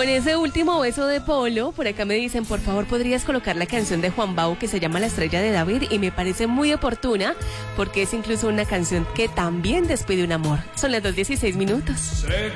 Con ese último beso de Polo, por acá me dicen, por favor, ¿podrías colocar la canción de Juan Bau que se llama La Estrella de David? Y me parece muy oportuna porque es incluso una canción que también despide un amor. Son las 2:16.